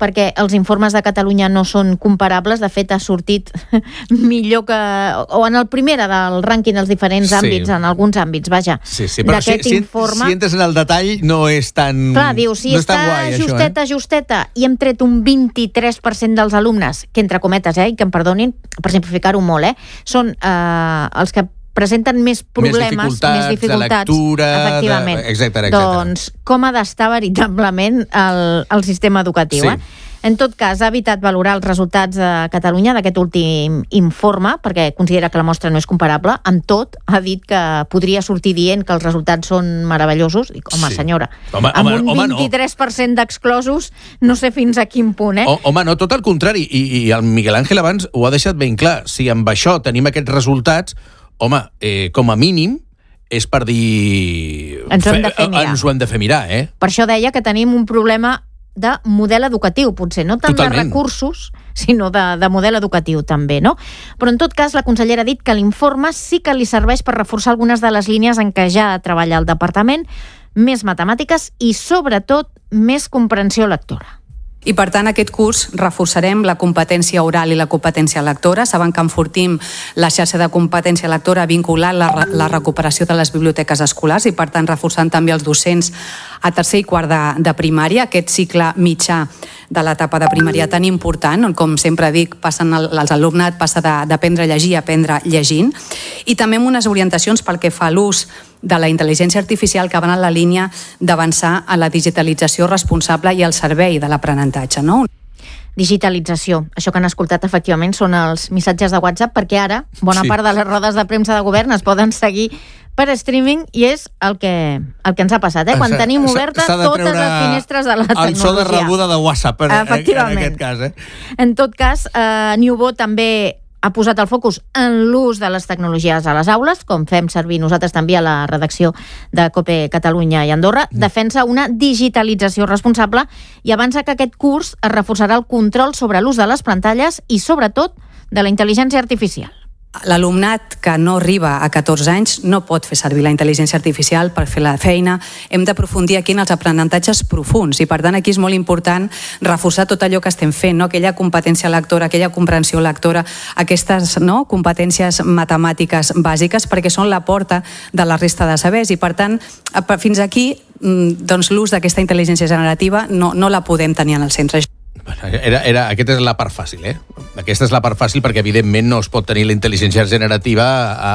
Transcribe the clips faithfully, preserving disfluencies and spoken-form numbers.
perquè els informes de Catalunya no són comparables. De fet, ha sortit millor que... o en el primer del rànquing dels diferents sí. àmbits, en alguns àmbits, vaja. Sí, sí, però si, si, informe... si entres en el detall no és tan... Clar, diu, si no està guai, justeta, això, eh? justeta, i hem tret un vint-i-tres per cent dels alumnes, que entre cometes, eh, i que em perdonin, per simplificar-ho molt, eh, són eh, els que presenten més problemes, més dificultats, més dificultats de lectura, efectivament. De... etcètera, etcètera. Doncs com ha d'estar veritablement el, el sistema educatiu, sí. eh? En tot cas, ha evitat valorar els resultats de Catalunya d'aquest últim informe, perquè considera que la mostra no és comparable. Amb tot, ha dit que podria sortir dient que els resultats són meravellosos. I, home, sí. senyora, home, amb home, un home, vint-i-tres per cent no. d'exclosos, no sé fins a quin punt, eh? O, home, no, tot el contrari. I, I el Miguel Ángel abans ho ha deixat ben clar. Si amb això tenim aquests resultats, home, eh, com a mínim, és per dir... Ens ho hem de fer mirar. Ens ho hem de fer mirar, eh? Per això deia que tenim un problema de model educatiu, potser, no tant Totalment. de recursos, sinó de, de model educatiu també, no? Però en tot cas, la consellera ha dit que l'informe sí que li serveix per reforçar algunes de les línies en què ja treballa el departament, més matemàtiques i, sobretot, més comprensió lectora. I, per tant, aquest curs reforçarem la competència oral i la competència lectora. Saben que enfortim la xarxa de competència lectora vinculant la, la recuperació de les biblioteques escolars i, per tant, reforçant també els docents a tercer i quart de, de primària, aquest cicle mitjà de l'etapa de primària tan important, on, com sempre dic, passen el, els alumnat passa d'aprendre a llegir a aprendre llegint, i també amb unes orientacions pel que fa a l'ús de la intel·ligència artificial que van en la línia d'avançar a la digitalització responsable i al servei de l'aprenentatge, no? Digitalització. Això que han escoltat, efectivament, són els missatges de WhatsApp, perquè ara bona sí. part de les rodes de premsa de govern es poden seguir per streaming, i és el que, el que ens ha passat, eh? Quan tenim obertes totes les finestres de la tecnologia. El so de rebuda de WhatsApp, en, en aquest cas, eh? En tot cas, eh, Niubó també ha posat el focus en l'ús de les tecnologies a les aules, com fem servir nosaltres també a la redacció de COPE Catalunya i Andorra. Defensa una digitalització responsable i avança que aquest curs es reforçarà el control sobre l'ús de les pantalles i, sobretot, de la intel·ligència artificial. L'alumnat que no arriba a catorze anys no pot fer servir la intel·ligència artificial per fer la feina. Hem d'aprofundir aquí en els aprenentatges profuns i, per tant, aquí és molt important reforçar tot allò que estem fent, no? Aquella competència lectora, aquella comprensió lectora, aquestes, no? competències matemàtiques bàsiques, perquè són la porta de la resta de sabers i, per tant, fins aquí doncs, l'ús d'aquesta intel·ligència generativa no, no la podem tenir en el centre. Era, era, aquesta és la part fàcil, eh? Aquesta és la part fàcil perquè, evidentment, no es pot tenir la intel·ligència generativa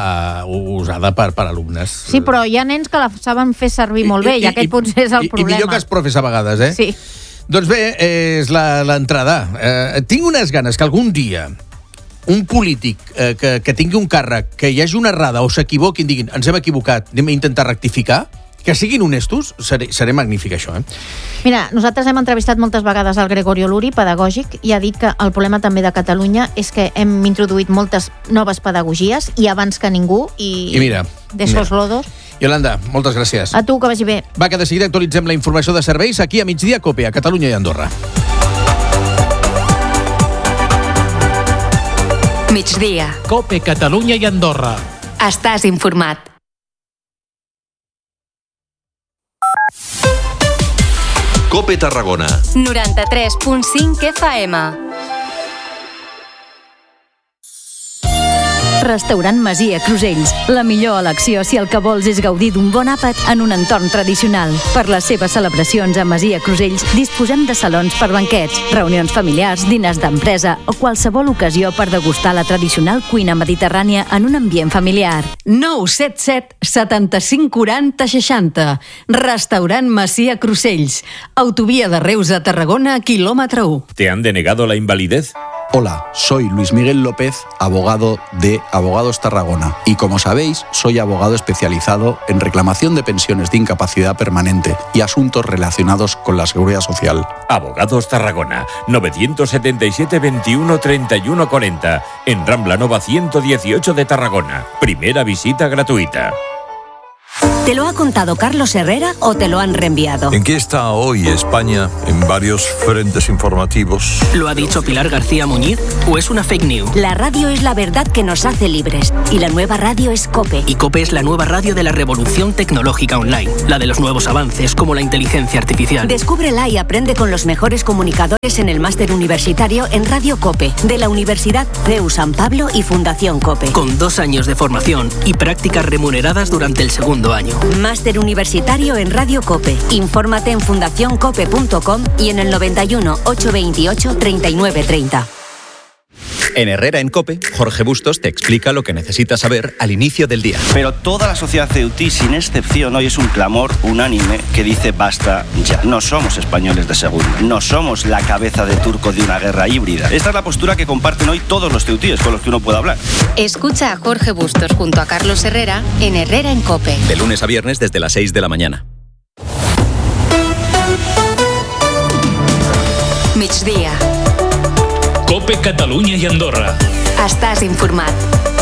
uh, usada per, per alumnes. Sí, però hi ha nens que la saben fer servir molt bé i, i, i aquest potser és el i, problema. I millor que els profes a vegades, eh? Sí. Doncs bé, és l'entrada. Eh, tinc unes ganes que algun dia un polític eh, que, que tingui un càrrec, que hi hagi una errada o s'equivoquin, diguin, ens hem equivocat, anem a intentar rectificar, que siguin honestos, seré, seré magnífic, això, eh? Mira, nosaltres hem entrevistat moltes vegades el Gregorio Luri, pedagògic, i ha dit que el problema també de Catalunya és que hem introduït moltes noves pedagogies i abans que ningú, i, I mira, de sos lodos. Iolanda, moltes gràcies. A tu, que vagi bé. Va, que de seguida actualitzem la informació de serveis aquí a migdia, COPE, a Catalunya i Andorra. Migdia. COPE, Catalunya i Andorra. Estàs informat. COPE Tarragona. noranta-tres punt cinc F M. Restaurant Masia Crusells. La millor elecció si el que vols és gaudir d'un bon àpat en un entorn tradicional. Per les seves celebracions a Masia Crusells disposem de salons per banquets, reunions familiars, diners d'empresa o qualsevol ocasió per degustar la tradicional cuina mediterrània en un ambient familiar. nou set set setanta-cinc quaranta seixanta. Restaurant Masia Crusells. Autovia de Reus a Tarragona, quilòmetre u. ¿Te han denegado la invalidez? Hola, soy Luis Miguel López, abogado de Abogados Tarragona, y como sabéis, soy abogado especializado en reclamación de pensiones de incapacidad permanente y asuntos relacionados con la seguridad social. Abogados Tarragona, novecientos setenta y siete veintiuno treinta y uno cuarenta, en Rambla Nova ciento dieciocho de Tarragona. Primera visita gratuita. ¿Te lo ha contado Carlos Herrera o te lo han reenviado? ¿En qué está hoy España en varios frentes informativos? ¿Lo ha dicho Pilar García Muñiz o es una fake news? La radio es la verdad que nos hace libres y la nueva radio es COPE. Y COPE es la nueva radio de la revolución tecnológica online, la de los nuevos avances como la inteligencia artificial. Descúbrela y aprende con los mejores comunicadores en el máster universitario en Radio COPE de la Universidad C E U San Pablo y Fundación COPE. Con dos años de formación y prácticas remuneradas durante el segundo año. Máster universitario en Radio COPE. Infórmate en fundación cope punto com y en el noventa y uno, ochocientos veintiocho, treinta y nueve treinta. En Herrera en COPE, Jorge Bustos te explica lo que necesitas saber al inicio del día. Pero toda la sociedad ceutí, sin excepción, hoy es un clamor unánime que dice basta ya. No somos españoles de segunda, no somos la cabeza de turco de una guerra híbrida. Esta es la postura que comparten hoy todos los ceutíes con los que uno puede hablar. Escucha a Jorge Bustos junto a Carlos Herrera en Herrera en COPE. De lunes a viernes desde las seis de la mañana. Migdia. COPE Catalunya i Andorra. Estàs informat.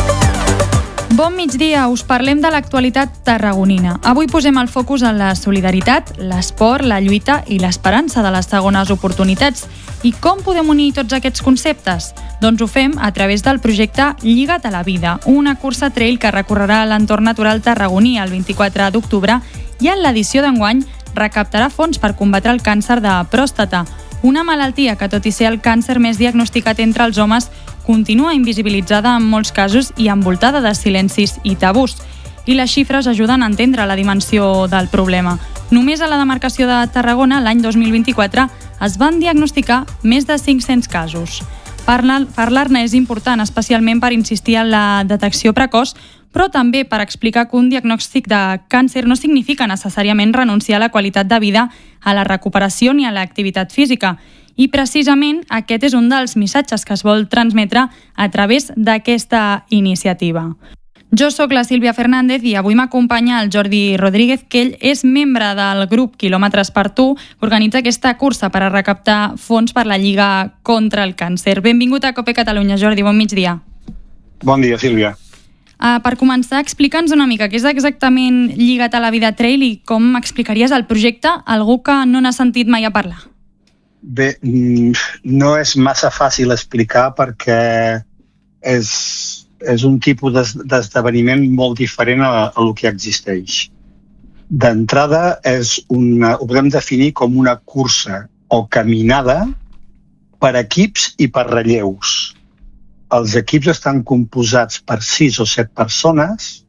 Bon migdia, us parlem de l'actualitat tarragonina. Avui posem el focus en la solidaritat, l'esport, la lluita i l'esperança de les segones oportunitats. I com podem unir tots aquests conceptes? Doncs ho fem a través del projecte Lliga't a la vida, una cursa trail que recorrerà l'entorn natural tarragoní el vint-i-quatre d'octubre i en l'edició d'enguany recaptarà fons per combatre el càncer de pròstata, una malaltia que, tot i ser el càncer més diagnosticat entre els homes, continua invisibilitzada en molts casos i envoltada de silencis i tabús. I les xifres ajuden a entendre la dimensió del problema. Només a la demarcació de Tarragona, l'any dos mil vint-i-quatre, es van diagnosticar més de cinc-cents casos. Parlar-ne és important, especialment per insistir en la detecció precoç, però també per explicar que un diagnòstic de càncer no significa necessàriament renunciar a la qualitat de vida, a la recuperació ni a l'activitat física. I precisament aquest és un dels missatges que es vol transmetre a través d'aquesta iniciativa. Jo sóc la Sílvia Fernández i avui m'acompanya el Jordi Rodríguez, que ell és membre del grup Quilòmetres per tu, que organitza aquesta cursa per a recaptar fons per la Lliga contra el Càncer. Benvingut a COPE Catalunya, Jordi, bon migdia. Bon dia, Sílvia. Uh, per començar, explica'ns una mica què és exactament Lliga't a la vida trail i com explicaries el projecte a algú que no n'ha sentit mai a parlar. Bé, no és massa fàcil explicar perquè és, és un tipus d'esdeveniment molt diferent a, a el que existeix. D'entrada, és una, ho podem definir com una cursa o caminada per equips i per relleus. Els equips estan composats per sis o set persones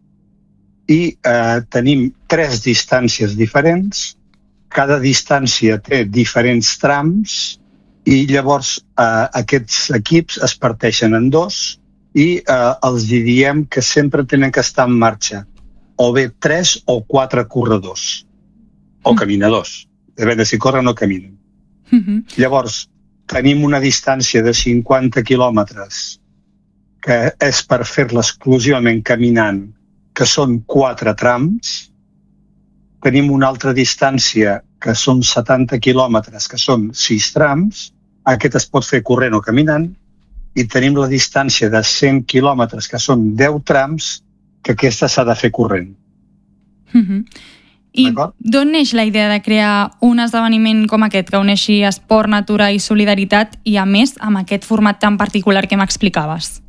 i eh, tenim tres distàncies diferents. Cada distància té diferents trams i llavors eh, aquests equips es parteixen en dos i eh, els diem que sempre tenen que estar en marxa, o bé tres o quatre corredors, o caminadors, depèn de si corren o caminen. Mm-hmm. Llavors, tenim una distància de cinquanta quilòmetres que és per fer-la exclusivament caminant, que són quatre trams. Tenim una altra distància que són setanta quilòmetres, que són sis trams. Aquest es pot fer corrent o caminant. I tenim la distància de cent quilòmetres, que són deu trams, que aquesta s'ha de fer corrent. Mm-hmm. I d'on neix la idea de crear un esdeveniment com aquest, que uneixi esport, natura i solidaritat, i a més amb aquest format tan particular que m'explicaves?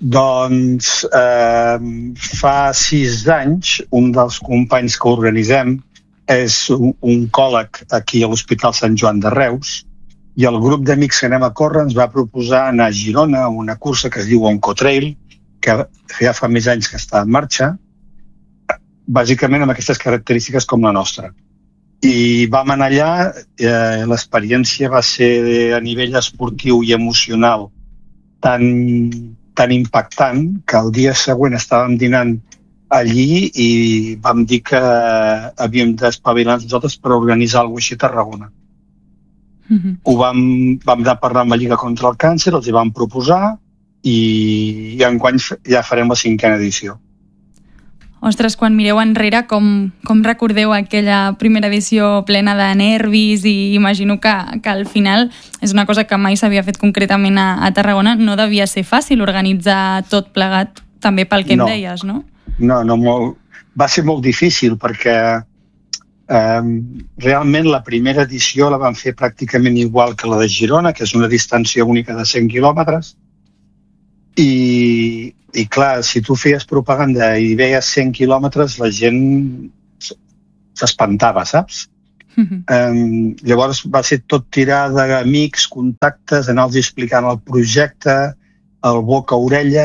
Doncs eh, fa sis anys un dels companys que organitzem és un oncòleg aquí a l'Hospital Sant Joan de Reus i el grup d'amics que anem a córrer ens va proposar anar a Girona a una cursa que es diu Oncotrail, que ja fa més anys que està en marxa, bàsicament amb aquestes característiques com la nostra. I vam anar allà, eh, l'experiència va ser a nivell esportiu i emocional tan, tan impactant que el dia següent estàvem dinant allí i vam dir que havíem d'espavilar nosaltres per organitzar alguna cosa així a Tarragona. Mm-hmm. Ho vam, vam anar a parlar amb la Lliga contra el Càncer, els hi vam proposar i, i enguany ja farem la cinquena edició. Ostres, quan mireu enrere, com, com recordeu aquella primera edició plena de nervis i imagino que, que al final és una cosa que mai s'havia fet concretament a, a Tarragona. No devia ser fàcil organitzar tot plegat, també pel que no. em deies, no? No, no, molt, va ser molt difícil perquè eh, realment la primera edició la van fer pràcticament igual que la de Girona, que és una distància única de cent quilòmetres, i, i clar, si tu feies propaganda i veies cent quilòmetres, la gent s'espantava, saps? Mm-hmm. Um, llavors va ser tot tirar d'amics, contactes, anar-los explicant el projecte, el boca a orella,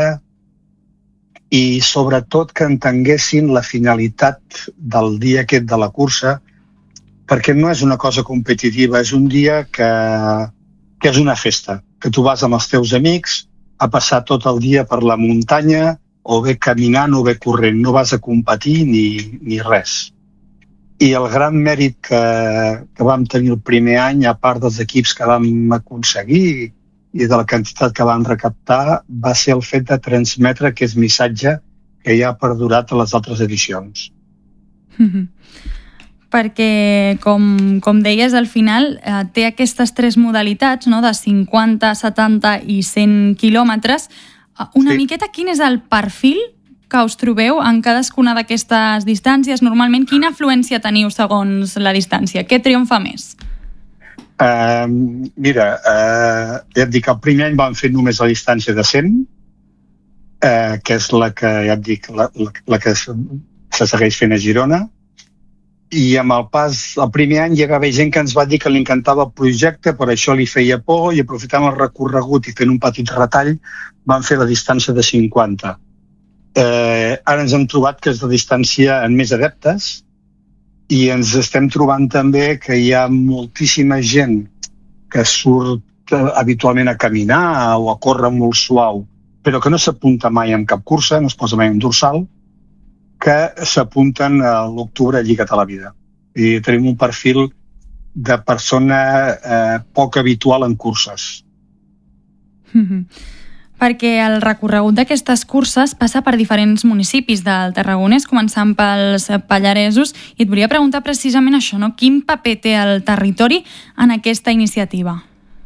i sobretot que entenguessin la finalitat del dia aquest de la cursa, perquè no és una cosa competitiva, és un dia que, que és una festa, que tu vas amb els teus amics a passar tot el dia per la muntanya, o bé caminant o bé corrent, no vas a competir ni, ni res. I el gran mèrit que, que vam tenir el primer any, a part dels equips que vam aconseguir i de la quantitat que vam recaptar, va ser el fet de transmetre aquest missatge que ja ha perdurat a les altres edicions. Mm-hmm. Perquè, com, com deies, al final eh, té aquestes tres modalitats, no?, de cinquanta, setanta i cent quilòmetres. Una sí. miqueta, quin és el perfil que us trobeu en cadascuna d'aquestes distàncies? Normalment, quina afluència teniu segons la distància? Què triomfa més? Uh, mira, uh, ja et dic, el primer any vam fer només la distància de cent, uh, que és la que, ja et dic, la, la, la que se segueix fent a Girona, i amb el pas, el primer any hi havia gent que ens va dir que li encantava el projecte, per això li feia por, i aprofitant el recorregut i fent un petit retall, van fer la distància de cinquanta. Eh, ara ens hem trobat que és la distància en més adeptes, i ens estem trobant també que hi ha moltíssima gent que surt habitualment a caminar o a córrer molt suau, però que no s'apunta mai en cap cursa, no es posa mai en dorsal, que s'apunten a l'octubre a Lliga't a la Vida. I tenim un perfil de persona eh, poc habitual en curses. Mm-hmm. Perquè el recorregut d'aquestes curses passa per diferents municipis del Tarragonès, començant pels Pallaresos, i et volia preguntar precisament això, no? Quin paper té el territori en aquesta iniciativa?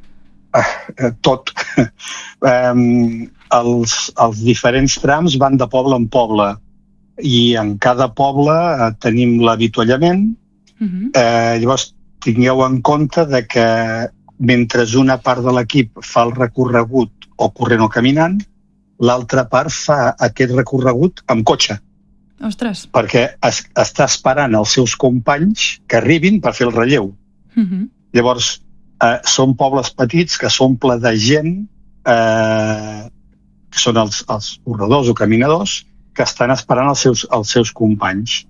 Uh, tot. um, els, els diferents trams van de poble en poble, i en cada poble uh, tenim l'avituallament. Uh-huh. uh, llavors tingueu en compte de que mentre una part de l'equip fa el recorregut o corrent o caminant, l'altra part fa aquest recorregut amb cotxe. Ostres. Perquè es, està esperant els seus companys que arribin per fer el relleu. Uh-huh. Llavors, eh, són pobles petits que s'omple de gent, eh, que són els, els corredors o caminadors, que estan esperant els seus, els seus companys.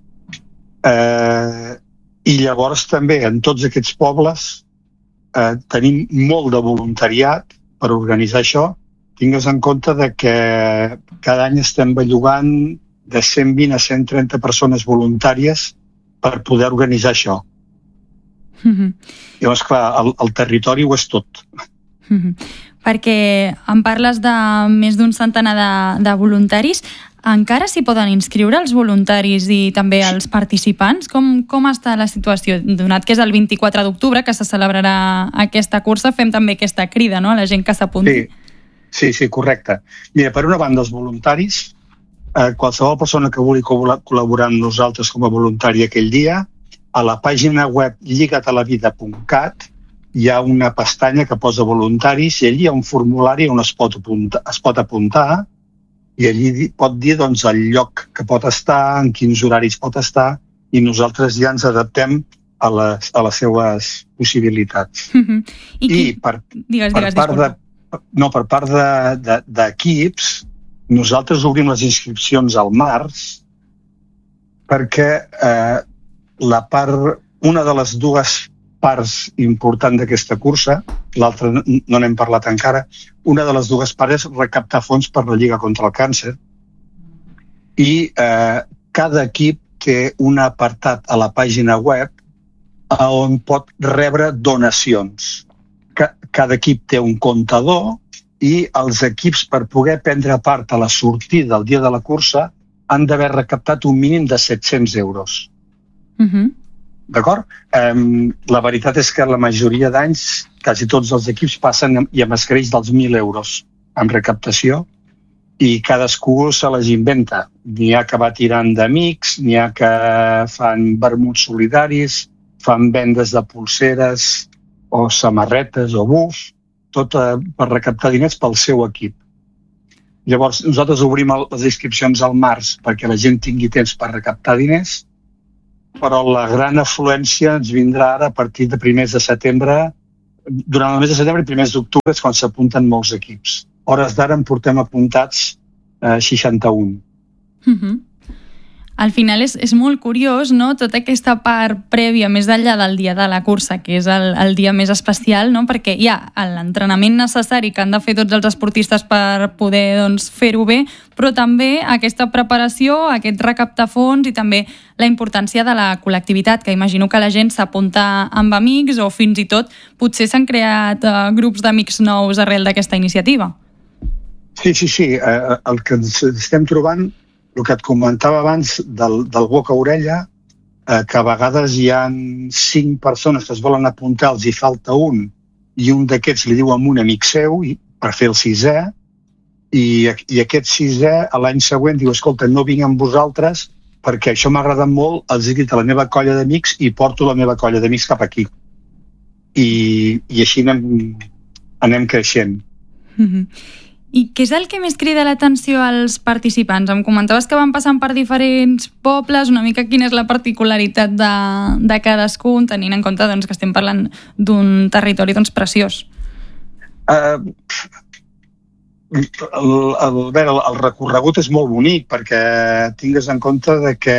Eh, I llavors també en tots aquests pobles eh, tenim molt de voluntariat per organitzar això. Tingues en compte de que cada any estem bellugant de cent vint a cent trenta persones voluntàries per poder organitzar això. Mm-hmm. Llavors, clar, el, el territori ho és tot. Mm-hmm. Perquè em parles de més d'un centenar de, de voluntaris. Encara s'hi poden inscriure els voluntaris i també els participants? Com, com està la situació? Donat que és el vint-i-quatre d'octubre que se celebrarà aquesta cursa, fem també aquesta crida, no?, a la gent que s'apunti. Sí. Sí, sí, correcte. Mira, per una banda, els voluntaris, eh, qualsevol persona que vulgui col·laborar amb nosaltres com a voluntari aquell dia, a la pàgina web lligat a la vida punt cat hi ha una pestanya que posa voluntaris i allí hi ha un formulari on es pot apuntar, es pot apuntar i allí pot dir doncs, el lloc que pot estar, en quins horaris pot estar, i nosaltres ja ens adaptem a les, a les seues possibilitats. Mm-hmm. I, qui... I per, digues, per digues, part de No, per part d'equips, de, de, nosaltres obrim les inscripcions al març perquè eh, la part, una de les dues parts importants d'aquesta cursa, l'altra no, no n'hem parlat encara, una de les dues parts és recaptar fons per la Lliga contra el Càncer, i eh, cada equip té un apartat a la pàgina web on pot rebre donacions. Cada equip té un comptador i els equips, per poder prendre part a la sortida del dia de la cursa, han d'haver recaptat un mínim de set-cents euros. Uh-huh. D'acord? Um, la veritat és que la majoria d'anys, quasi tots els equips passen i amb escreix dels mil euros en recaptació, i cadascú se les inventa. N'hi ha que va tirant d'amics, n'hi ha que fan vermuts solidaris, fan vendes de pulseres o samarretes o bufs, tot per recaptar diners pel seu equip. Llavors, nosaltres obrim les inscripcions al març perquè la gent tingui temps per recaptar diners, però la gran afluència ens vindrà ara a partir de primers de setembre. Durant el mes de setembre i primers d'octubre és quan s'apunten molts equips. Hores d'ara en portem apuntats eh, seixanta-un. Uh-huh. Al final és, és molt curiós, no?, tota aquesta part prèvia, més enllà del dia de la cursa, que és el, el dia més especial, no?, perquè hi ha l'entrenament necessari que han de fer tots els esportistes per poder, doncs, fer-ho bé, però també aquesta preparació, aquest recaptar fons i també la importància de la col·lectivitat, que imagino que la gent s'apunta amb amics o fins i tot potser s'han creat eh, grups d'amics nous arrel d'aquesta iniciativa. Sí, sí, sí. Eh, el que ens estem trobant, el que et comentava abans del, del boca a orella, eh, que a vegades hi ha cinc persones que es volen apuntar, els hi falta un, i un d'aquests li diu a un amic seu i, per fer el sisè, i, i aquest sisè a l'any següent diu, escolta, no vinc amb vosaltres perquè això m'ha agradat molt, els he dit a la meva colla d'amics i porto la meva colla d'amics cap aquí. I, i així anem, anem creixent. Mm-hmm. I què és el que més crida l'atenció als participants? Em comentaves que van passant per diferents pobles, una mica quina és la particularitat de, de cadascun, tenint en compte doncs, que estem parlant d'un territori doncs, preciós. Uh, el, el, el, el recorregut és molt bonic perquè tingues en compte de que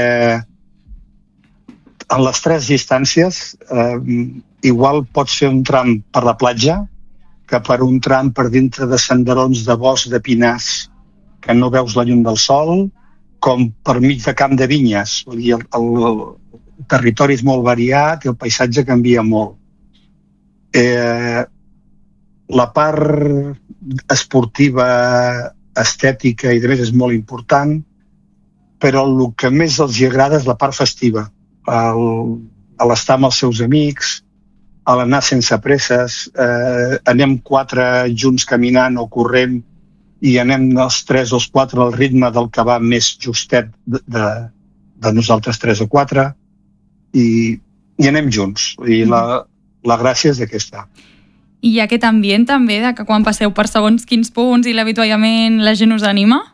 en les tres distàncies uh, igual pots fer un tram per la platja, que per un tram per dintre de senderons de bosc de pinars que no veus la llum del sol, com per mig de camp de vinyes. Vull dir, el, el, el territori és molt variat i el paisatge canvia molt. Eh, la part esportiva, estètica i de més és molt important, però el que més els agrada és la part festiva. L'estar amb els seus amics, a l'anar sense presses, eh, anem quatre junts caminant o corrent i anem els tres o els quatre al ritme del que va més justet de, de, de nosaltres tres o quatre i, i anem junts. I la, la gràcia és aquesta. I hi ha aquest ambient també de que quan passeu per segons quins punts i l'avituallament la gent us anima?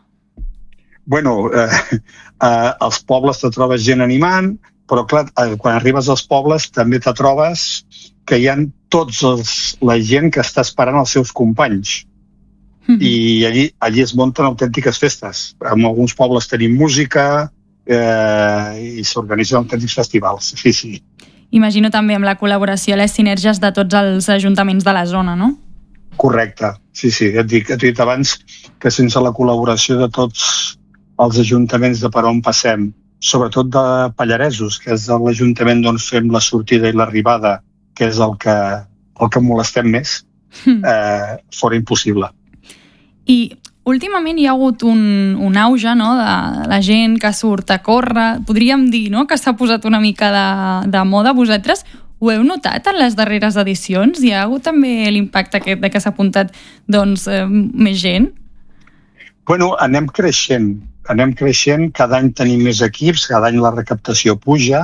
Bueno, eh, eh, als pobles te trobes gent animant, però clar, eh, quan arribes als pobles també te trobes que hi ha tots els, la gent que està esperant els seus companys. Mm-hmm. I allí, allí es munten autèntiques festes. En alguns pobles tenim música eh, i s'organitzen autèntics festivals. Sí, sí. Imagino també amb la col·laboració i les sinergies de tots els ajuntaments de la zona, no? Correcte. Sí, sí. Et dic, et dit abans que sense la col·laboració de tots els ajuntaments de per on passem, sobretot de Pallaresos, que és l'Ajuntament d'on fem la sortida i l'arribada, que és el que, el que molestem més, eh, fora impossible. I últimament hi ha hagut un, un auge, no?, de la gent que surt a córrer. Podríem dir, no?, que s'ha posat una mica de, de moda. Vosaltres ho heu notat en les darreres edicions? Hi ha hagut també l'impacte aquest de que s'ha apuntat doncs, eh, més gent? Bueno, anem creixent. Anem creixent. Cada any tenim més equips, cada any la recaptació puja.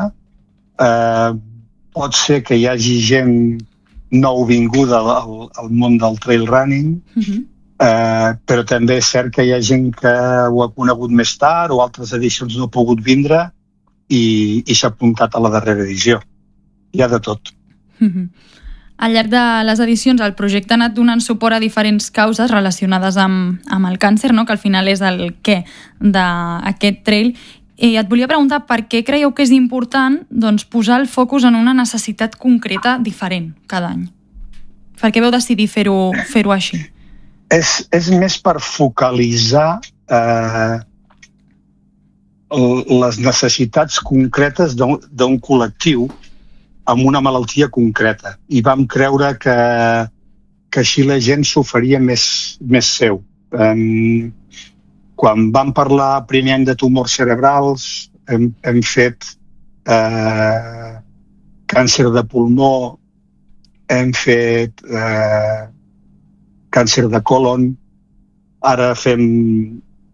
Eh, pot ser que hi hagi gent nouvinguda al, al món del trail running, uh-huh. eh, però també és cert que hi ha gent que ho ha conegut més tard o altres edicions no ha pogut vindre i, i s'ha apuntat a la darrera edició. Hi ha de tot. Uh-huh. Al llarg de les edicions el projecte ha anat donant suport a diferents causes relacionades amb, amb el càncer, no?, que al final és el què d'aquest trail. I et volia preguntar per què creieu que és important doncs, posar el focus en una necessitat concreta diferent cada any? Per què vau decidir fer-ho fer-ho així? És, és més per focalitzar eh, les necessitats concretes d'un col·lectiu amb una malaltia concreta. I vam creure que, que així la gent s'ho faria més, més seu. Um, quan vam parlar primer any de tumors cerebrals, hem, hem fet eh, càncer de pulmó, hem fet eh, càncer de colon, ara fem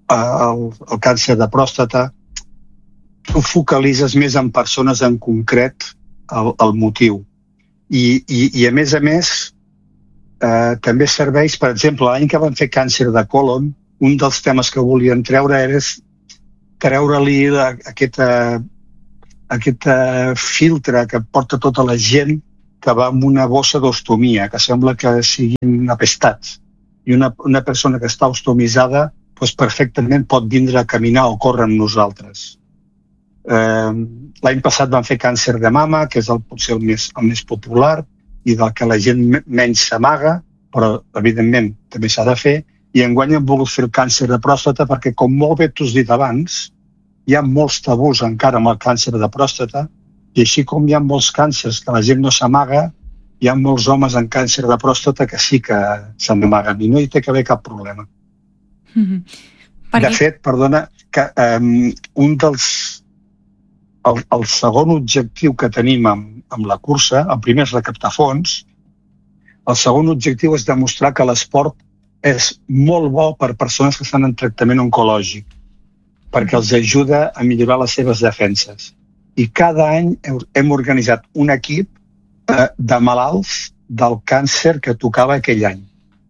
el, el càncer de pròstata, tu focalitzes més en persones en concret el, el motiu. I, i, i a més a més, eh, també serveix, per exemple, l'any que van fer càncer de colon, un dels temes que volien treure era treure-li aquest, aquest filtre que porta tota la gent que va amb una bossa d'ostomia, que sembla que siguin apestats. I una, una persona que està ostomitzada doncs perfectament pot vindre a caminar o córrer amb nosaltres. Eh, l'any passat van fer càncer de mama, que és el, potser el més, el més popular i del que la gent menys s'amaga, però evidentment també s'ha de fer, i enguany hem volgut fer el càncer de pròstata perquè, com molt bé t'ho has dit abans, hi ha molts tabús encara amb el càncer de pròstata, i així com hi ha molts càncers que la gent no s'amaga, hi ha molts homes amb càncer de pròstata que sí que s'amaguen, i no hi té que haver cap problema. Mm-hmm. De fet, perdona, que um, un dels... El, el segon objectiu que tenim amb, amb la cursa, el primer és recaptar fons, el segon objectiu és demostrar que l'esport és molt bo per persones que estan en tractament oncològic, perquè els ajuda a millorar les seves defenses. I cada any hem organitzat un equip eh, de malalts del càncer que tocava aquell any.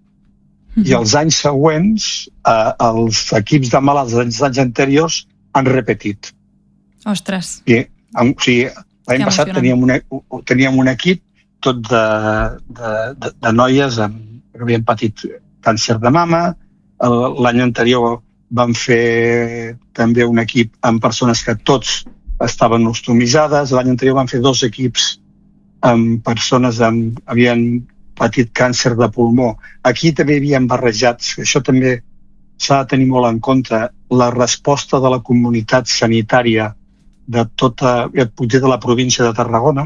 I els anys següents, eh, els equips de malalts dels anys anteriors han repetit. Ostres. I, o sigui, l'any passat teníem un, teníem un equip tot de, de, de, de noies amb, que havien patit càncer de mama. L'any anterior vam fer també un equip amb persones que tots estaven ostomitzades. L'any anterior vam fer dos equips amb persones que havien patit càncer de pulmó. Aquí també hi havien barrejats, això també s'ha de tenir molt en compte, la resposta de la comunitat sanitària de tota, potser de la província de Tarragona,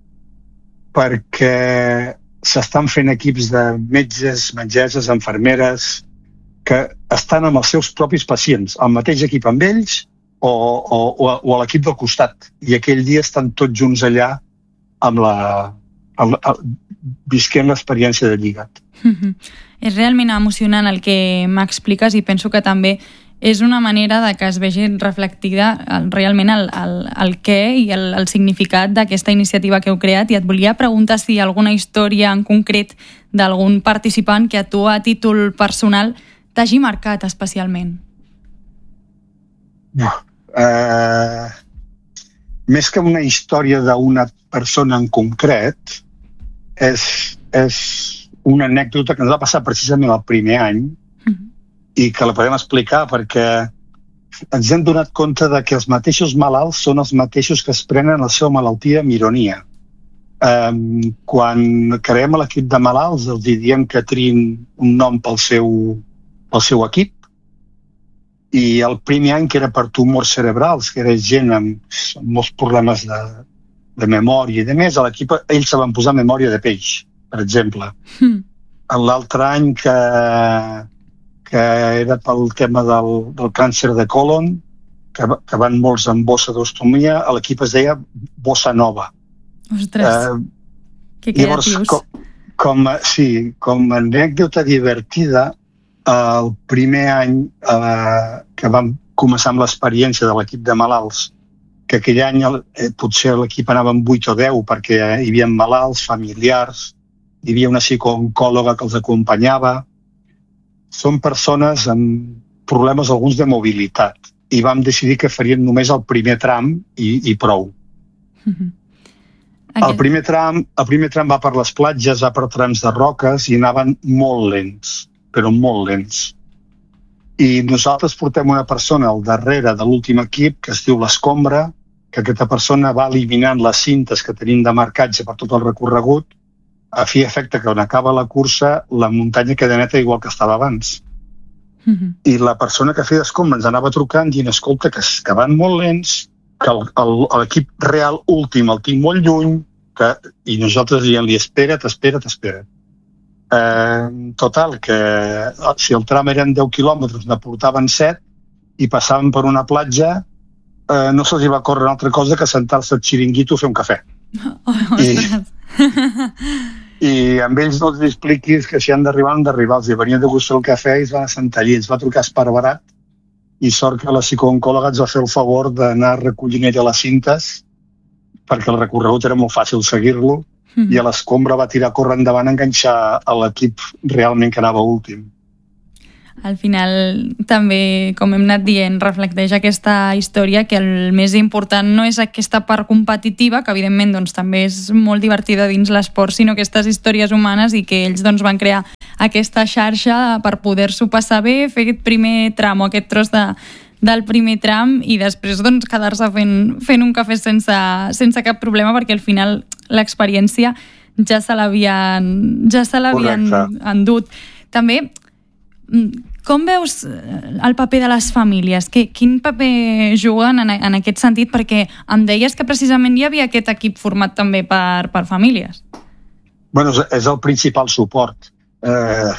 perquè s'estan fent equips de metges, metgesses, infermeres, que estan amb els seus propis pacients, el mateix equip amb ells o, o, o a l'equip del costat. I aquell dia estan tots junts allà amb la, amb, visquent l'experiència de lligat. Mm-hmm. És realment emocionant el que m'expliques i penso que també és una manera de que es vegi reflectida realment el, el, el què i el, el significat d'aquesta iniciativa que heu creat, i et volia preguntar si hi ha alguna història en concret d'algun participant que a tu a títol personal t'hagi marcat especialment. No. Uh, més que una història d'una persona en concret, és, és una anècdota que ens va passar precisament el primer any, i que la podem explicar perquè ens hem donat compte de que els mateixos malalts són els mateixos que es prenen la seva malaltia amb ironia. Um, quan creem l'equip de malalts els diem que triïn un nom pel seu, pel seu equip, i el primer any que era per tumors cerebrals, que era gent amb, amb molts problemes de, de memòria i de més, a l'equip ells se van posar memòria de peix, per exemple. Mm. L'altre any que que era pel tema del, del càncer de colon, que, que van molts amb bossa d'ostomia, l'equip es deia Bossa Nova. Ostres, uh, que creatius. Llavors, com, com, sí, com a anècdota divertida, el primer any eh, que vam començar amb l'experiència de l'equip de malalts, que aquell any eh, potser l'equip anava amb vuit o deu perquè hi havia malalts, familiars, hi havia una psicooncòloga que els acompanyava. Són persones amb problemes alguns de mobilitat i vam decidir que farien només el primer tram i, i prou. Mm-hmm. Okay. El primer tram, el primer tram va per les platges, va per trams de roques i anaven molt lents, però molt lents. I nosaltres portem una persona al darrere de l'últim equip que es diu l'Escombra, que aquesta persona va eliminant les cintes que tenim de marcatge per tot el recorregut, a fi efecte que quan acaba la cursa la muntanya queda neta igual que estava abans. Mm-hmm. I la persona que feia escombra ens anava trucant dient, escolta, que, que van molt lents, que l'equip real últim el tinc molt lluny, que, i nosaltres dient-li, espera't, espera't, espera't. Eh, total, que si el tram eren deu quilòmetres, ne portaven set i passaven per una platja, eh, no se'ls va córrer una altra cosa que sentar-se al xiringuito a fer un cafè. Oh, I, i amb ells no els expliquis que si han d'arribar han d'arribar, els venien de gustar el cafè i es van assentar allí, ens va trucar Esparverat i sort que la psicooncòloga ens va fer el favor d'anar recollint ella les cintes perquè el recorregut era molt fàcil seguir-lo mm-hmm. i a l'escombra va tirar a córrer endavant a enganxar a l'equip realment que anava últim. Al final, també, com hem anat dient, reflecteix aquesta història que el més important no és aquesta part competitiva, que evidentment doncs, també és molt divertida dins l'esport, sinó aquestes històries humanes i que ells doncs, van crear aquesta xarxa per poder-s'ho passar bé, fer aquest primer tram o aquest tros de, del primer tram i després doncs, quedar-se fent, fent un cafè sense, sense cap problema, perquè al final l'experiència ja se l'havien ja se l'havien endut. També, com veus el paper de les famílies? Que, quin paper juguen en, en aquest sentit? Perquè em deies que precisament hi havia aquest equip format també per, per famílies. Bueno, és, és el principal suport. Eh,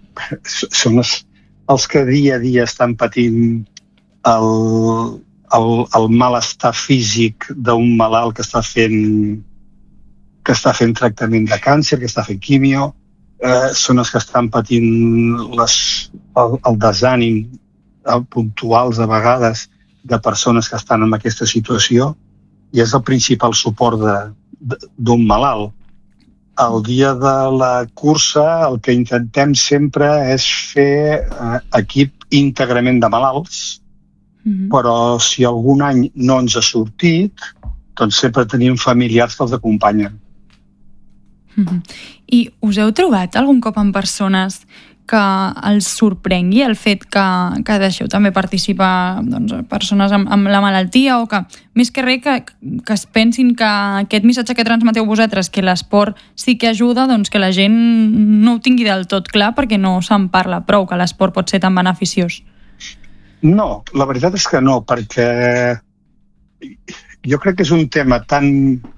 són els, els que dia a dia estan patint el, el, el malestar físic d'un malalt que està fent que està fent tractament de càncer, que està fent quimio, eh, són els que estan patint les, el, el desànim el, puntuals a vegades de persones que estan en aquesta situació i és el principal suport de, de, d'un malalt. El dia de la cursa el que intentem sempre és fer eh, equip íntegrament de malalts, mm-hmm. però si algun any no ens ha sortit, doncs sempre tenim familiars que els acompanyen. Mm-hmm. I us heu trobat algun cop amb persones que els sorprengui el fet que, que deixeu també participar doncs, persones amb, amb la malaltia o que, més que res, que, que es pensin que aquest missatge que transmeteu vosaltres, que l'esport sí que ajuda, doncs que la gent no ho tingui del tot clar perquè no se'n parla prou, que l'esport pot ser tan beneficiós? No, la veritat és que no, perquè jo crec que és un tema tan...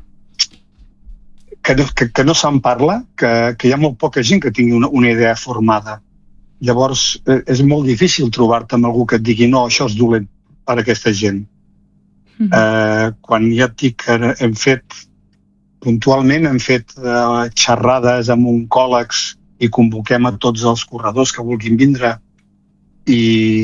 que no, que, que no se'n parla, que, que hi ha molt poca gent que tingui una, una idea formada. Llavors, eh, és molt difícil trobar-te amb algú que et digui no, això és dolent per a aquesta gent. Mm-hmm. Eh, quan ja et dic que hem fet, puntualment hem fet eh, xerrades amb oncòlegs i convoquem a tots els corredors que vulguin vindre i,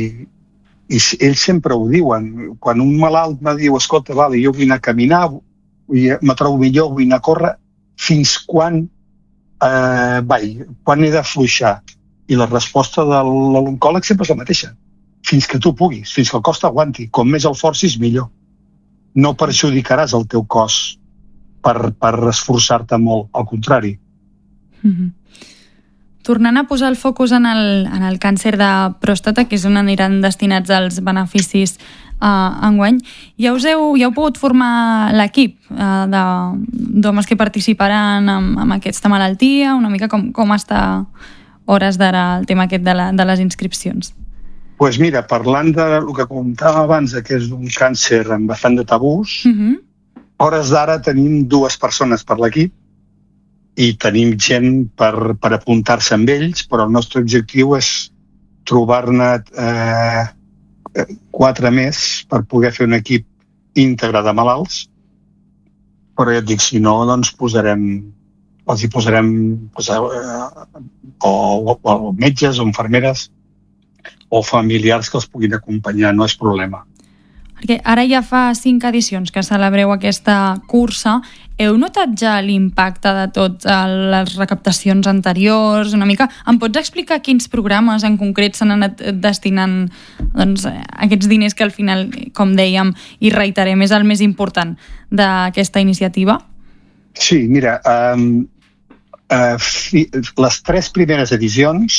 i ells sempre ho diuen. Quan un malalt me diu, escolta, vale, jo vull anar a caminar, me trobo millor, vull anar a córrer, fins quan eh, vai, quan he d'afluixar? I la resposta de l'oncòleg sempre és la mateixa. Fins que tu puguis, fins que el cos t'aguanti. Com més el forcis, millor. No perjudicaràs el teu cos per, per esforçar-te molt, al contrari. Mm-hmm. Tornant a posar el focus en el, en el càncer de pròstata, que és on aniran destinats els beneficis uh, enguany, ja us heu, ja heu pogut formar l'equip uh, d'homes que participaran amb, amb aquesta malaltia, una mica com, com està hores d'ara el tema aquest de, la, de les inscripcions? Doncs pues mira, parlant del que comentàvem abans, que és un càncer amb bastant de tabús, mm-hmm. hores d'ara tenim dues persones per l'equip i tenim gent per, per apuntar-se amb ells, però el nostre objectiu és trobar-ne eh, quatre més per poder fer un equip íntegre de malalts, però ja et dic, si no, doncs posarem, els hi posarem pues, eh, o, o, o metges o infermeres o familiars que els puguin acompanyar, no és problema. Perquè ara ja fa cinc edicions que celebreu aquesta cursa. Heu notat ja l'impacte de totes les recaptacions anteriors? Una mica, em pots explicar quins programes en concret s'han anat destinant doncs, aquests diners que al final, com dèiem, i reiterem, és el més important d'aquesta iniciativa? Sí, mira, um, uh, fi, les tres primeres edicions,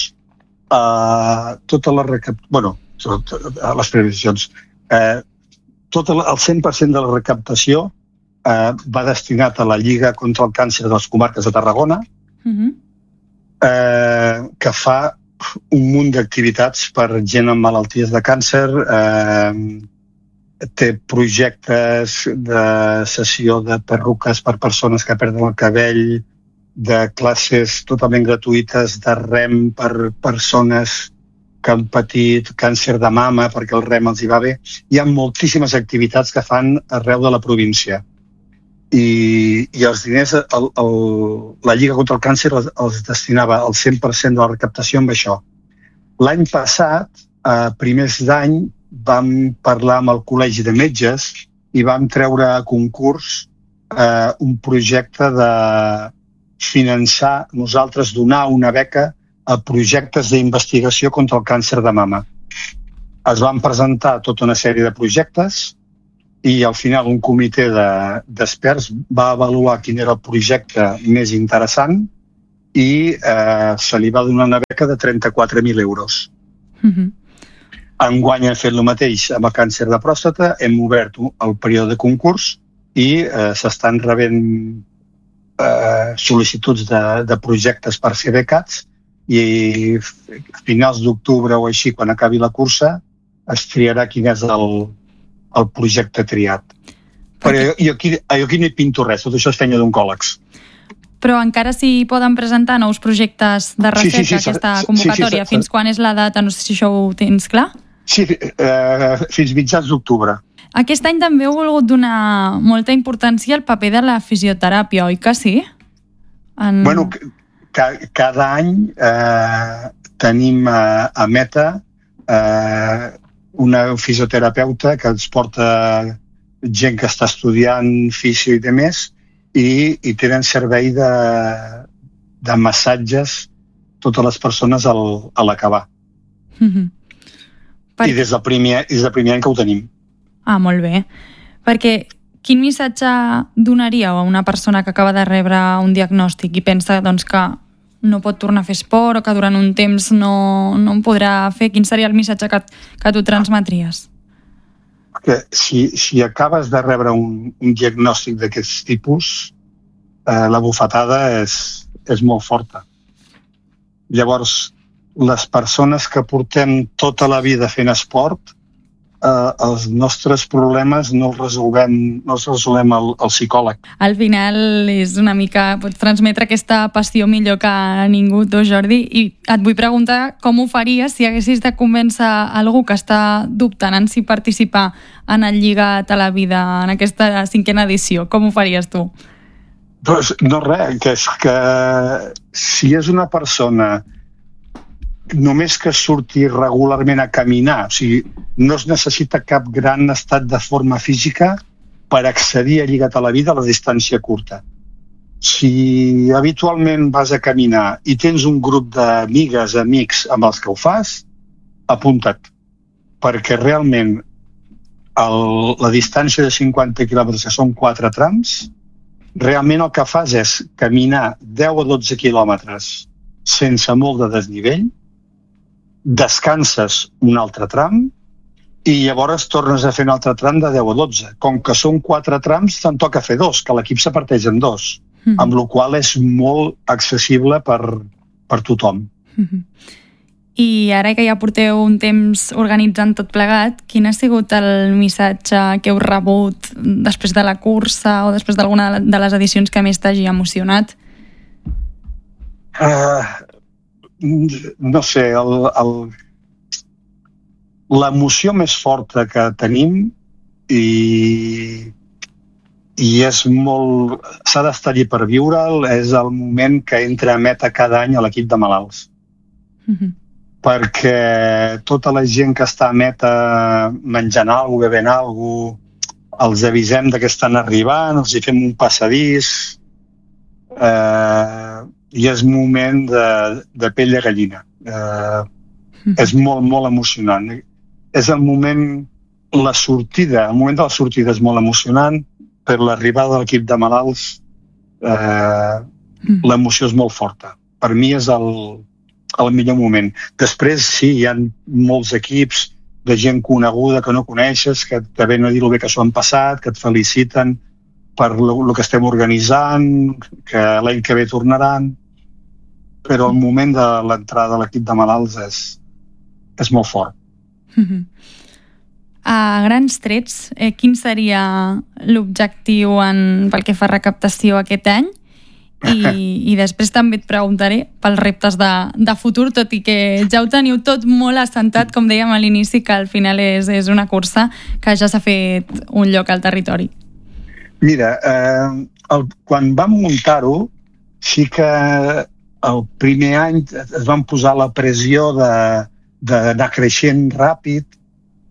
uh, tota la recap... bueno, les primeres edicions, uh, tot el cent per cent de la recaptació eh, va destinat a la Lliga contra el Càncer de les Comarques de Tarragona, uh-huh. eh, que fa un munt d'activitats per gent amb malalties de càncer, eh, té projectes de sessió de perruques per persones que perden el cabell, de classes totalment gratuïtes de rem per persones que han patit càncer de mama perquè el rem els hi va bé. Hi ha moltíssimes activitats que fan arreu de la província. I, i els diners, el, el, la Lliga contra el Càncer els, els destinava el cent per cent de la recaptació amb això. L'any passat, a primers d'any, vam parlar amb el Col·legi de Metges i vam treure a concurs eh, un projecte de finançar, nosaltres donar una beca a projectes d'investigació contra el càncer de mama. Es van presentar tota una sèrie de projectes i al final un comitè d'experts va avaluar quin era el projecte més interessant i eh, se li va donar una beca de trenta-quatre mil euros. Uh-huh. Enguany hem fet el mateix amb el càncer de pròstata, hem obert el període de concurs i eh, s'estan rebent eh, sol·licituds de, de projectes per ser becats i a finals d'octubre o així, quan acabi la cursa, es triarà quin és el, el projecte triat. Però jo, jo, aquí, jo aquí no hi pinto res, tot això és feina d'oncòlegs. Però encara s'hi poden presentar nous projectes de recerca, sí, sí, sí, aquesta convocatòria. Sí, sí, sí, fins quan és la data? No sé si això ho tens clar. Sí, eh, fins mitjans d'octubre. Aquest any també heu volgut donar molta importància al paper de la fisioteràpia, oi que sí? En... Bueno, ca cada any eh, tenim a, a Meta eh, una fisioterapeuta que ens porta gent que està estudiant fisio i demés i, i tenen servei de, de massatges totes les persones al, a l'acabar. Mm-hmm. Per... I des del primer, des del primer any que ho tenim. Ah, molt bé. Perquè quin missatge donaríeu a una persona que acaba de rebre un diagnòstic i pensa doncs, que no pot tornar a fer esport o que durant un temps no, no en podrà fer? Quin seria el missatge que, que tu transmetries? Que si, si acabes de rebre un, un diagnòstic d'aquest tipus, eh, la bufetada és, és molt forta. Llavors, les persones que portem tota la vida fent esport, eh, els nostres problemes no els resolvem, no els resolvem al, al psicòleg. Al final és una mica, pots transmetre aquesta passió millor que ningú, tu, Jordi, i et vull preguntar com ho faries si haguessis de convèncer algú que està dubtant en si participar en el Lligat a la Vida, en aquesta cinquena edició. Com ho faries tu? Pues no res, que és que si és una persona només que surti regularment a caminar, o sigui, no es necessita cap gran estat de forma física per accedir a Lligat a la Vida a la distància curta. Si habitualment vas a caminar i tens un grup d'amigues, amics amb els que ho fas, apunta't, perquè realment el, la distància de cinquanta quilòmetres, que són quatre trams, realment el que fas és caminar deu o dotze quilòmetres sense molt de desnivell, descanses un altre tram i llavors tornes a fer un altre tram de deu o dotze. Com que són quatre trams, te'n toca fer dos, que l'equip se parteix en dos, mm-hmm. amb la qual és molt accessible per, per tothom. Mm-hmm. I ara que ja porteu un temps organitzant tot plegat, quin ha sigut el missatge que heu rebut després de la cursa o després d'alguna de les edicions que més t'hagi emocionat? Uh, no sé, el, el, l'emoció més forta que tenim i, i és molt... s'ha d'estar allí per viure'l, és el moment que entra a Meta cada any a l'equip de malalts. Mm-hmm. Perquè tota la gent que està a Meta menjant alguna cosa, bevent alguna cosa, els avisem de que estan arribant, els hi fem un passadís, eh, i és moment de, de pell de gallina. Eh, mm. És molt, molt emocionant. És el moment, la sortida, el moment de la sortida és molt emocionant, per l'arribada de l'equip de malalts eh, mm. l'emoció és molt forta. Per mi és el, el millor moment. Després, sí, hi ha molts equips de gent coneguda que no coneixes, que te venen a dir el bé que s'ho han passat, que et feliciten per el que estem organitzant, que l'any que ve tornaran, però el moment de l'entrada de l'equip de malalts és, és molt fort. Mm-hmm. A grans trets, eh, quin seria l'objectiu en, pel que fa a recaptació aquest any? I, i després també et preguntaré pels reptes de, de futur, tot i que ja ho teniu tot molt assentat, com dèiem a l'inici, que al final és, és una cursa que ja s'ha fet un lloc al territori. Mira, eh, el, quan vam muntar-ho, sí que el primer any es van posar la pressió d'anar creixent ràpid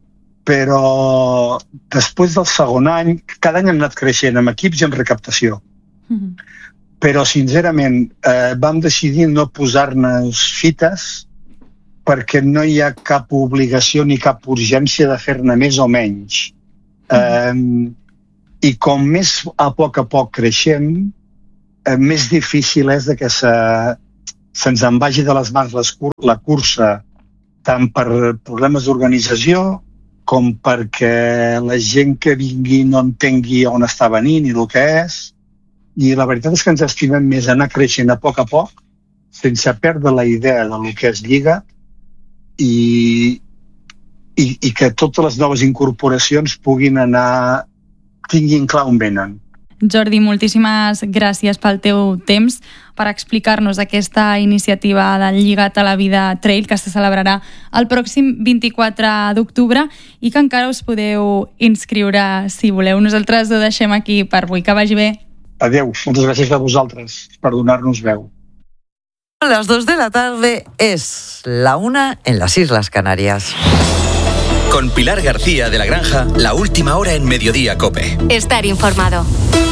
però després del segon any, cada any hem anat creixent amb equips i amb recaptació. Mm-hmm. Però, sincerament, eh, vam decidir no posar-nos fites perquè no hi ha cap obligació ni cap urgència de fer-ne més o menys. Mm-hmm. Eh, I com més a poc a poc creixem, eh, més difícil és de que se, se'ns en vagi de les mans les, la cursa, tant per problemes d'organització com perquè la gent que vingui no entengui on està venint i el que és. I la veritat és que ens estimem més anar creixent a poc a poc, sense perdre la idea del que és Lliga i, i, i que totes les noves incorporacions puguin anar, tinguin clar on venen. Jordi, moltíssimes gràcies pel teu temps per explicar-nos aquesta iniciativa del Lligat a la Vida Trail que se celebrarà el pròxim vint-i-quatre d'octubre i que encara us podeu inscriure si voleu. Nosaltres ho deixem aquí per avui. Que vagi bé. Adéu. Moltes gràcies a vosaltres per donar-nos veu. A las dos de la tarde es la una en las Islas Canarias. Con Pilar García de la Granja, la última hora en Mediodía COPE. Estar informado.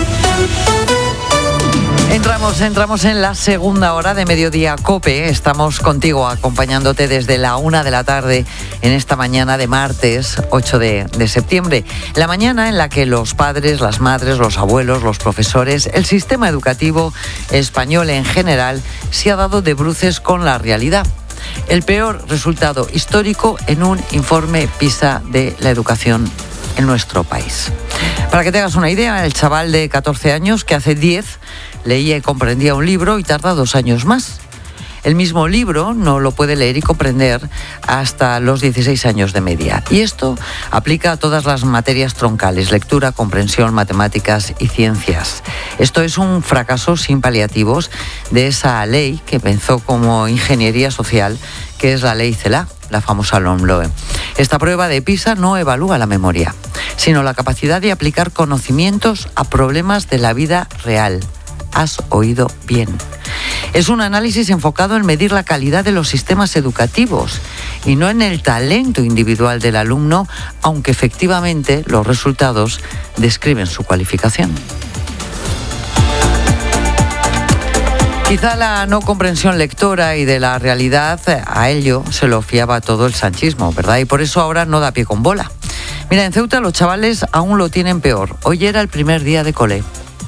Entramos, entramos en la segunda hora de Mediodía COPE. Estamos contigo acompañándote desde la una de la tarde en esta mañana de martes ocho de septiembre. La mañana en la que los padres, las madres, los abuelos, los profesores, el sistema educativo español en general se ha dado de bruces con la realidad. El peor resultado histórico en un informe PISA de la educación en nuestro país. Para que te hagas una idea, el chaval de catorce años que hace diez leía y comprendía un libro y tarda dos años más. El mismo libro no lo puede leer y comprender hasta los dieciséis años de media. Y esto aplica a todas las materias troncales: lectura, comprensión, matemáticas y ciencias. Esto es un fracaso sin paliativos de esa ley que pensó como ingeniería social, que es la ley CELA, la famosa LOMLOE. Esta prueba de PISA no evalúa la memoria, sino la capacidad de aplicar conocimientos a problemas de la vida real. Has oído bien. Es un análisis enfocado en medir la calidad de los sistemas educativos y no en el talento individual del alumno, aunque efectivamente los resultados describen su cualificación. Quizá la no comprensión lectora y de la realidad, a ello se lo fiaba todo el sanchismo, ¿verdad? Y por eso ahora no da pie con bola. Mira, en Ceuta los chavales aún lo tienen peor. Hoy era el primer día de cole.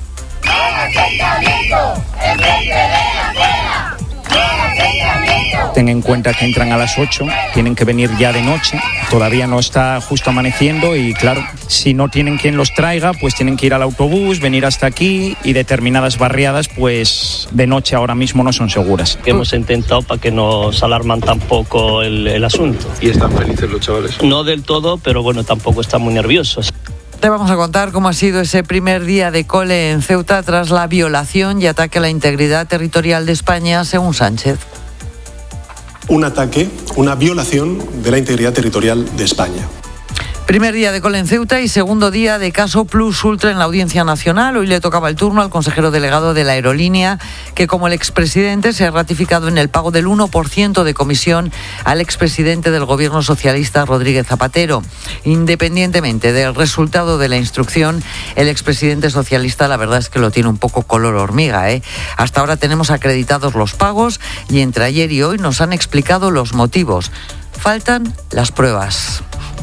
Ten en cuenta que entran a las ocho, tienen que venir ya de noche, todavía no está justo amaneciendo y claro, si no tienen quien los traiga, pues tienen que ir al autobús, venir hasta aquí y determinadas barriadas, pues de noche ahora mismo no son seguras. Hemos intentado para que no se alarman tampoco el, el asunto. ¿Y están felices los chavales? No del todo, pero bueno, tampoco están muy nerviosos. Te vamos a contar cómo ha sido ese primer día de cole en Ceuta tras la violación y ataque a la integridad territorial de España, según Sánchez. Un ataque, una violación de la integridad territorial de España. Primer día de cole en Ceuta y segundo día de caso Plus Ultra en la Audiencia Nacional. Hoy le tocaba el turno al consejero delegado de la aerolínea, que como el expresidente se ha ratificado en el pago del uno por ciento de comisión al expresidente del gobierno socialista Rodríguez Zapatero. Independientemente del resultado de la instrucción, el expresidente socialista la verdad es que lo tiene un poco color hormiga, ¿eh? Hasta ahora tenemos acreditados los pagos y entre ayer y hoy nos han explicado los motivos. Faltan las pruebas.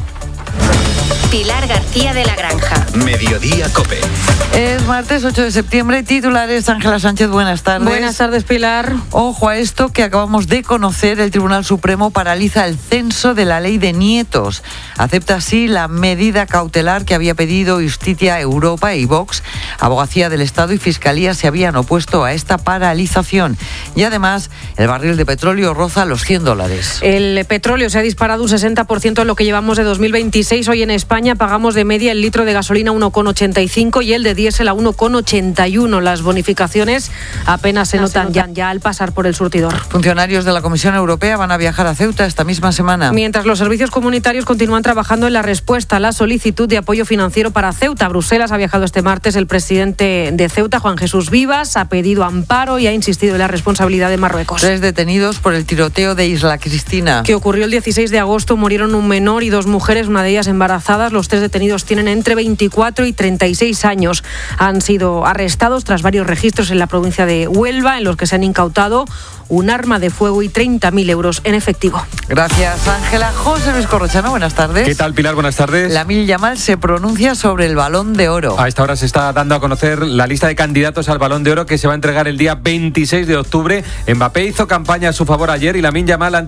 Pilar García de la Granja. Mediodía COPE. Es martes ocho de septiembre, titulares. Ángela Sánchez, buenas tardes. Buenas tardes, Pilar. Ojo a esto que acabamos de conocer: el Tribunal Supremo paraliza el censo de la ley de nietos. Acepta así la medida cautelar que había pedido Justicia Europa y Vox. Abogacía del Estado y Fiscalía se habían opuesto a esta paralización. Y además, el barril de petróleo roza los cien dólares. El petróleo se ha disparado un sesenta por ciento en lo que llevamos de dos mil veintiséis. Hoy en España España pagamos de media el litro de gasolina uno coma ochenta y cinco y el de diésel a uno coma ochenta y uno. Las bonificaciones apenas se notan, se notan ya, ya al pasar por el surtidor. Funcionarios de la Comisión Europea van a viajar a Ceuta esta misma semana. Mientras los servicios comunitarios continúan trabajando en la respuesta a la solicitud de apoyo financiero para Ceuta. A Bruselas ha viajado este martes el presidente de Ceuta, Juan Jesús Vivas, ha pedido amparo y ha insistido en la responsabilidad de Marruecos. Tres detenidos por el tiroteo de Isla Cristina. Que ocurrió el dieciséis de agosto, murieron un menor y dos mujeres, una de ellas embarazadas. Los tres detenidos tienen entre veinticuatro y treinta y seis años. Han sido arrestados tras varios registros en la provincia de Huelva, en los que se han incautado un arma de fuego y treinta mil euros en efectivo. Gracias, Ángela. José Luis Corrochano, buenas tardes. ¿Qué tal, Pilar? Buenas tardes. Lamine Yamal se pronuncia sobre el Balón de Oro. A esta hora se está dando a conocer la lista de candidatos al Balón de Oro que se va a entregar el día veintiséis de octubre. Mbappé hizo campaña a su favor ayer y Lamine Yamal ha